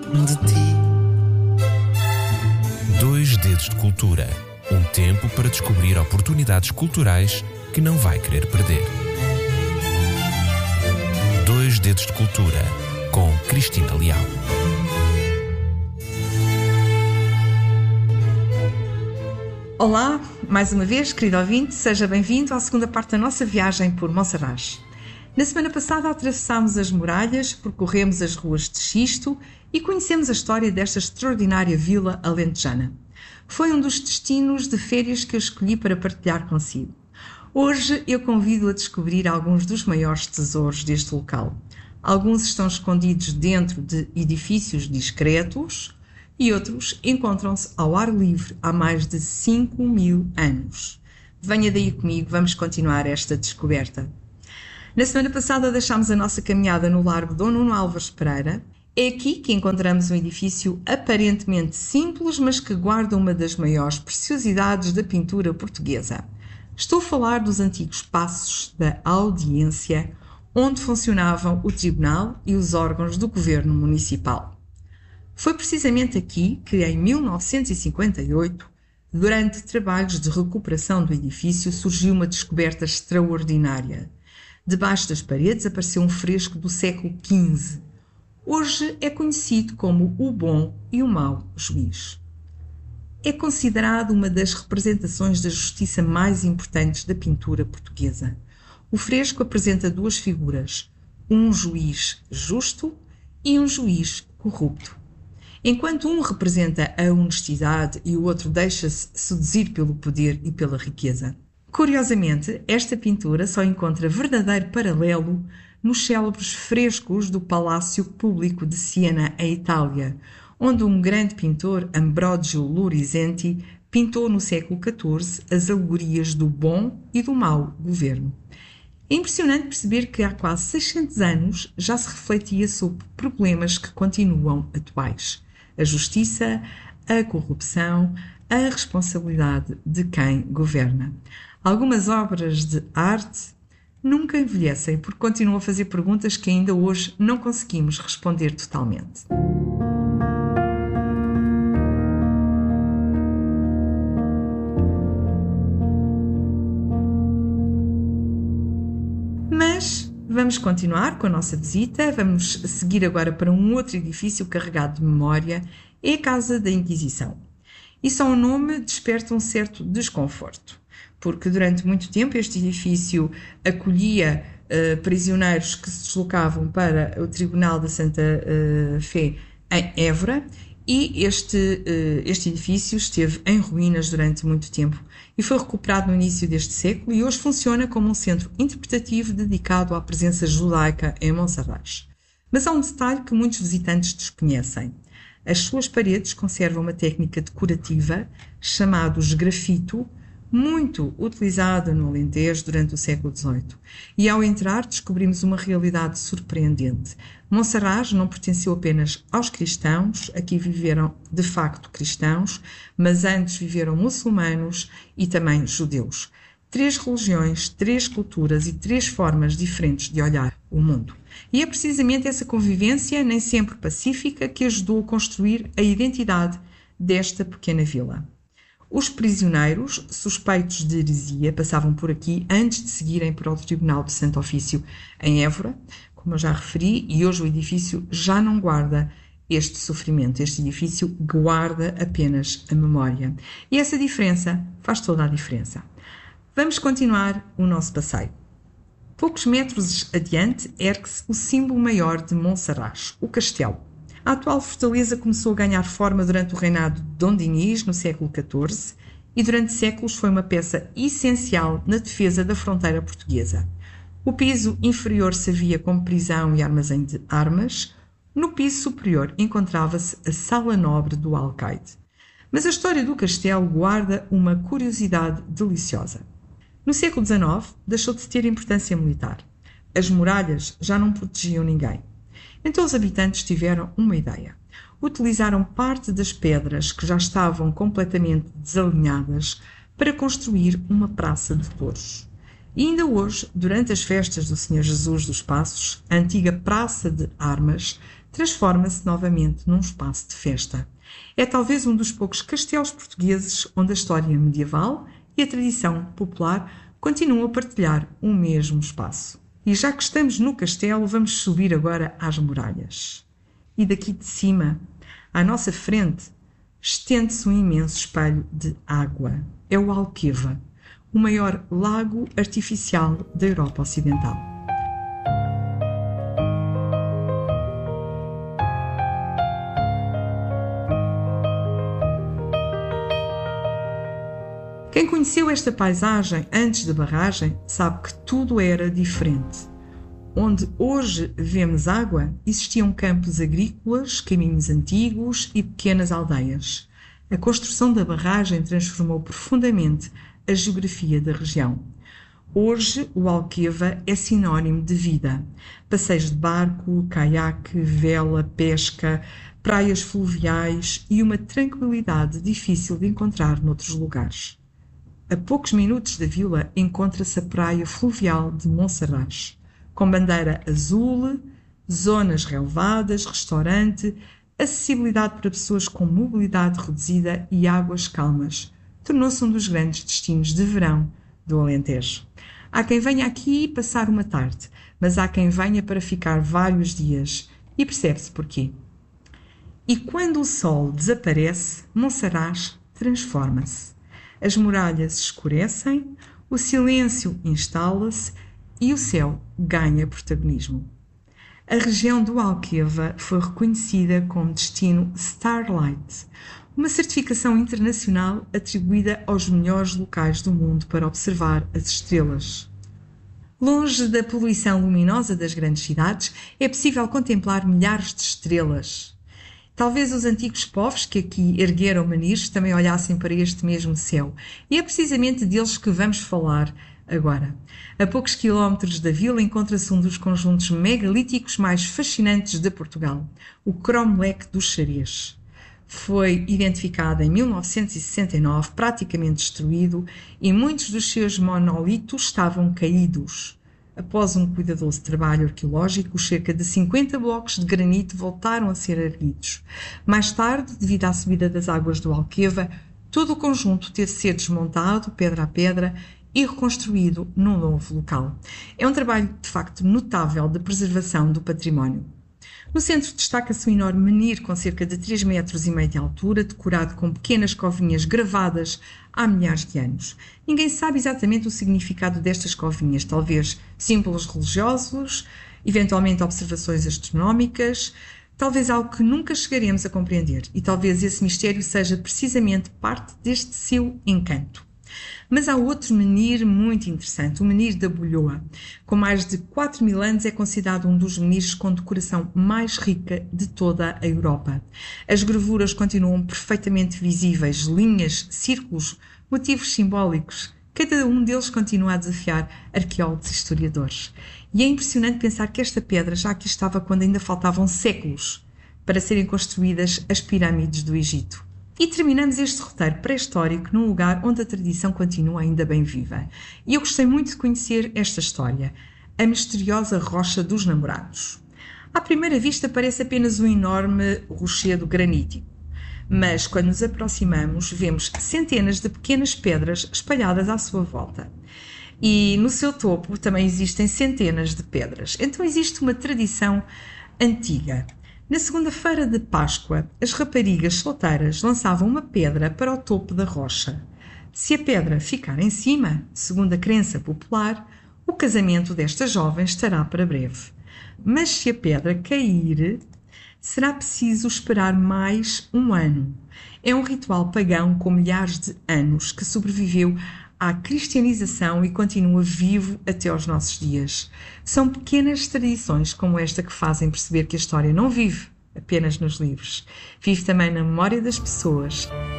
de ti. Dois Dedos de Cultura. Um tempo para descobrir oportunidades culturais que não vai querer perder. Dois Dedos de Cultura, com Cristina Leal. Olá, mais uma vez, querido ouvinte, seja bem-vindo à segunda parte da nossa viagem por Monsaraz. Na semana passada atravessámos as muralhas, percorremos as ruas de xisto e conhecemos a história desta extraordinária vila alentejana. Foi um dos destinos de férias que eu escolhi para partilhar consigo. Hoje eu convido a descobrir alguns dos maiores tesouros deste local. Alguns estão escondidos dentro de edifícios discretos e outros encontram-se ao ar livre há mais de 5.000 anos. Venha daí comigo, vamos continuar esta descoberta. Na semana passada deixámos a nossa caminhada no Largo Dom Nuno Álvares Pereira. É aqui que encontramos um edifício aparentemente simples, mas que guarda uma das maiores preciosidades da pintura portuguesa. Estou a falar dos antigos passos da Audiência, onde funcionavam o Tribunal e os órgãos do Governo Municipal. Foi precisamente aqui que, em 1958, durante trabalhos de recuperação do edifício, surgiu uma descoberta extraordinária. Debaixo das paredes apareceu um fresco do século XV. Hoje é conhecido como o Bom e o Mau Juiz. É considerado uma das representações da justiça mais importantes da pintura portuguesa. O fresco apresenta duas figuras, um juiz justo e um juiz corrupto. Enquanto um representa a honestidade e o outro deixa-se seduzir pelo poder e pela riqueza. Curiosamente, esta pintura só encontra verdadeiro paralelo nos célebres frescos do Palácio Público de Siena, em Itália, onde um grande pintor, Ambrogio Lorenzetti, pintou no século XIV as alegorias do bom e do mau governo. É impressionante perceber que há quase 600 anos já se refletia sobre problemas que continuam atuais. A justiça, a corrupção, a responsabilidade de quem governa. Algumas obras de arte nunca envelhecem porque continuam a fazer perguntas que ainda hoje não conseguimos responder totalmente. Mas vamos continuar com a nossa visita, vamos seguir agora para um outro edifício carregado de memória, é a Casa da Inquisição. E só o nome desperta um certo desconforto, porque durante muito tempo este edifício acolhia prisioneiros que se deslocavam para o Tribunal da Santa Fé em Évora, e este edifício esteve em ruínas durante muito tempo e foi recuperado no início deste século e hoje funciona como um centro interpretativo dedicado à presença judaica em Monsaraz. Mas há um detalhe que muitos visitantes desconhecem. As suas paredes conservam uma técnica decorativa chamada esgrafito, muito utilizada no Alentejo durante o século XVIII. E ao entrar descobrimos uma realidade surpreendente. Monsaraz não pertenceu apenas aos cristãos, aqui viveram de facto cristãos, mas antes viveram muçulmanos e também judeus. 3 religiões, 3 culturas e 3 formas diferentes de olhar o mundo. E é precisamente essa convivência, nem sempre pacífica, que ajudou a construir a identidade desta pequena vila. Os prisioneiros suspeitos de heresia passavam por aqui antes de seguirem para o Tribunal do Santo Ofício em Évora, como eu já referi, e hoje o edifício já não guarda este sofrimento. Este edifício guarda apenas a memória. E essa diferença faz toda a diferença. Vamos continuar o nosso passeio. Poucos metros adiante ergue-se o símbolo maior de Monsaraz, o castelo. A atual fortaleza começou a ganhar forma durante o reinado de Dom Dinis, no século XIV, e durante séculos foi uma peça essencial na defesa da fronteira portuguesa. O piso inferior servia como prisão e armazém de armas. No piso superior encontrava-se a Sala Nobre do Alcaide. Mas a história do castelo guarda uma curiosidade deliciosa. No século XIX, deixou de ter importância militar. As muralhas já não protegiam ninguém. Então os habitantes tiveram uma ideia. Utilizaram parte das pedras que já estavam completamente desalinhadas para construir uma praça de touros. E ainda hoje, durante as festas do Senhor Jesus dos Passos, a antiga Praça de Armas transforma-se novamente num espaço de festa. É talvez um dos poucos castelos portugueses onde a história medieval e a tradição popular continuam a partilhar o mesmo espaço. E já que estamos no castelo, vamos subir agora às muralhas. E daqui de cima, à nossa frente, estende-se um imenso espelho de água. É o Alqueva, o maior lago artificial da Europa Ocidental. Quem conheceu esta paisagem antes da barragem sabe que tudo era diferente. Onde hoje vemos água, existiam campos agrícolas, caminhos antigos e pequenas aldeias. A construção da barragem transformou profundamente a geografia da região. Hoje, o Alqueva é sinónimo de vida. Passeios de barco, caiaque, vela, pesca, praias fluviais e uma tranquilidade difícil de encontrar noutros lugares. A poucos minutos da vila encontra-se a praia fluvial de Monsaraz, com bandeira azul, zonas relevadas, restaurante, acessibilidade para pessoas com mobilidade reduzida e águas calmas. Tornou-se um dos grandes destinos de verão do Alentejo. Há quem venha aqui passar uma tarde, mas há quem venha para ficar vários dias, e percebe-se porquê. E quando o sol desaparece, Monsaraz transforma-se. As muralhas escurecem, o silêncio instala-se e o céu ganha protagonismo. A região do Alqueva foi reconhecida como destino Starlight, uma certificação internacional atribuída aos melhores locais do mundo para observar as estrelas. Longe da poluição luminosa das grandes cidades, é possível contemplar milhares de estrelas. Talvez os antigos povos que aqui ergueram maniros também olhassem para este mesmo céu, e é precisamente deles que vamos falar agora. A poucos quilómetros da vila encontra-se um dos conjuntos megalíticos mais fascinantes de Portugal, o Cromlech dos Xarês. Foi identificado em 1969, praticamente destruído, e muitos dos seus monolitos estavam caídos. Após um cuidadoso trabalho arqueológico, cerca de 50 blocos de granito voltaram a ser erguidos. Mais tarde, devido à subida das águas do Alqueva, todo o conjunto teve de ser desmontado, pedra a pedra, e reconstruído num novo local. É um trabalho, de facto, notável de preservação do património. No centro destaca-se um enorme menhir com cerca de 3,5 metros de altura, decorado com pequenas covinhas gravadas há milhares de anos. Ninguém sabe exatamente o significado destas covinhas, talvez símbolos religiosos, eventualmente observações astronómicas, talvez algo que nunca chegaremos a compreender, e talvez esse mistério seja precisamente parte deste seu encanto. Mas há outro menhir muito interessante, o menhir da Bolhoa. Com mais de 4.000 anos é considerado um dos menires com decoração mais rica de toda a Europa. As gravuras continuam perfeitamente visíveis, linhas, círculos, motivos simbólicos. Cada um deles continua a desafiar arqueólogos e historiadores. E é impressionante pensar que esta pedra já aqui estava quando ainda faltavam séculos para serem construídas as pirâmides do Egito. E terminamos este roteiro pré-histórico num lugar onde a tradição continua ainda bem viva. E eu gostei muito de conhecer esta história, a misteriosa Rocha dos Namorados. À primeira vista parece apenas um enorme rochedo granítico, mas quando nos aproximamos vemos centenas de pequenas pedras espalhadas à sua volta. E no seu topo também existem centenas de pedras. Então existe uma tradição antiga. Na segunda-feira de Páscoa, as raparigas solteiras lançavam uma pedra para o topo da rocha. Se a pedra ficar em cima, segundo a crença popular, o casamento destas jovens estará para breve. Mas se a pedra cair, será preciso esperar mais um ano. É um ritual pagão com milhares de anos que sobreviveu à cristianização e continua vivo até aos nossos dias. São pequenas tradições como esta que fazem perceber que a história não vive apenas nos livros. Vive também na memória das pessoas